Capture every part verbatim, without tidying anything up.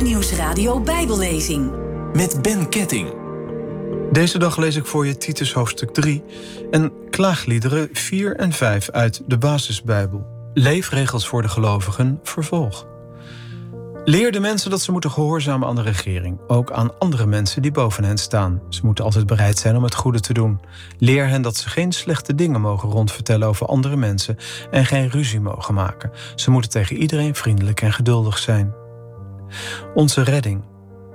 Grootnieuws Radio Bijbellezing. Met Ben Ketting. Deze dag lees ik voor je Titus hoofdstuk drie en klaagliederen vier en vijf uit de Basisbijbel. Leefregels voor de gelovigen, vervolg. Leer de mensen dat ze moeten gehoorzamen aan de regering, ook aan andere mensen die boven hen staan. Ze moeten altijd bereid zijn om het goede te doen. Leer hen dat ze geen slechte dingen mogen rondvertellen over andere mensen en geen ruzie mogen maken. Ze moeten tegen iedereen vriendelijk en geduldig zijn. Onze redding.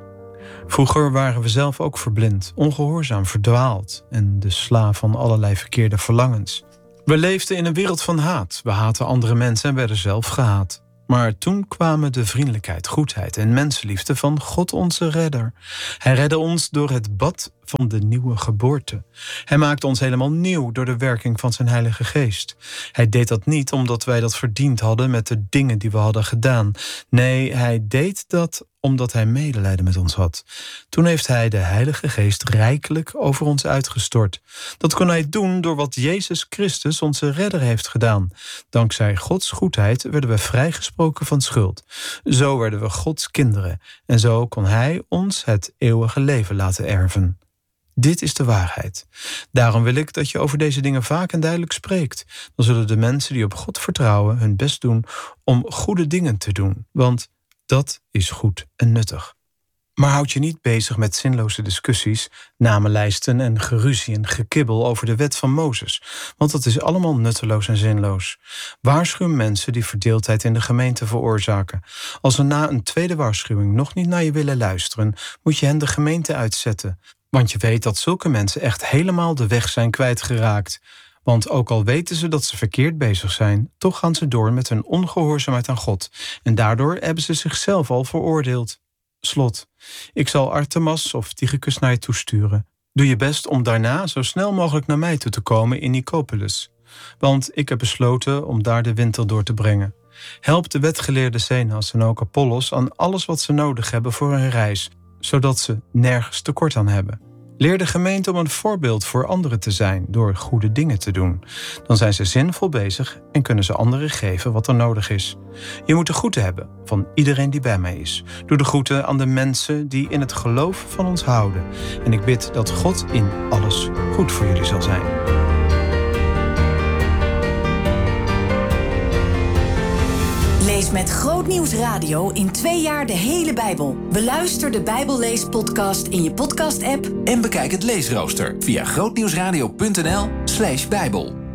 Vroeger waren we zelf ook verblind, ongehoorzaam, verdwaald en de slaaf van allerlei verkeerde verlangens. We leefden in een wereld van haat. We haatten andere mensen en werden zelf gehaat. Maar toen kwamen de vriendelijkheid, goedheid en mensenliefde van God onze redder. Hij redde ons door het bad van de nieuwe geboorte. Hij maakte ons helemaal nieuw door de werking van zijn Heilige Geest. Hij deed dat niet omdat wij dat verdiend hadden met de dingen die we hadden gedaan. Nee, hij deed dat omdat hij medelijden met ons had. Toen heeft hij de Heilige Geest rijkelijk over ons uitgestort. Dat kon hij doen door wat Jezus Christus, onze redder, heeft gedaan. Dankzij Gods goedheid werden we vrijgesproken van schuld. Zo werden we Gods kinderen. En zo kon hij ons het eeuwige leven laten erven. Dit is de waarheid. Daarom wil ik dat je over deze dingen vaak en duidelijk spreekt. Dan zullen de mensen die op God vertrouwen hun best doen om goede dingen te doen. Want dat is goed en nuttig. Maar houd je niet bezig met zinloze discussies, namenlijsten en geruzie en gekibbel over de wet van Mozes. Want dat is allemaal nutteloos en zinloos. Waarschuw mensen die verdeeldheid in de gemeente veroorzaken. Als ze na een tweede waarschuwing nog niet naar je willen luisteren, moet je hen de gemeente uitzetten. Want je weet dat zulke mensen echt helemaal de weg zijn kwijtgeraakt. Want ook al weten ze dat ze verkeerd bezig zijn, toch gaan ze door met hun ongehoorzaamheid aan God. En daardoor hebben ze zichzelf al veroordeeld. Slot, ik zal Artemas of Tychicus naar je toesturen. Doe je best om daarna zo snel mogelijk naar mij toe te komen in Nicopolis. Want ik heb besloten om daar de winter door te brengen. Help de wetgeleerde Zenas en ook Apollos aan alles wat ze nodig hebben voor hun reis, zodat ze nergens tekort aan hebben. Leer de gemeente om een voorbeeld voor anderen te zijn door goede dingen te doen. Dan zijn ze zinvol bezig en kunnen ze anderen geven wat er nodig is. Je moet de groeten hebben van iedereen die bij mij is. Doe de groeten aan de mensen die in het geloof van ons houden. En ik bid dat God in alles goed voor jullie zal zijn. Lees met Grootnieuws Radio in twee jaar de hele Bijbel. Beluister de Bijbelleespodcast in je podcast-app. En bekijk het leesrooster via grootnieuwsradio punt n l slash bijbel.